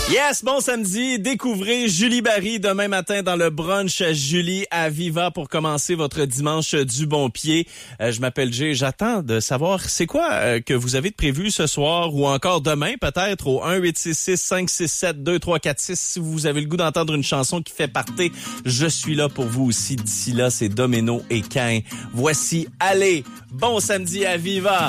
Yes, bon samedi. Découvrez Julie Barry demain matin dans le brunch Julie à Viva pour commencer votre dimanche du bon pied. Je m'appelle Jay. J'attends de savoir c'est quoi que vous avez de prévu ce soir ou encore demain peut-être au 1-866-567-2346. Si vous avez le goût d'entendre une chanson qui fait partie, je suis là pour vous aussi. D'ici là, c'est Domino et Cain. Voici Allez, bon samedi à Viva.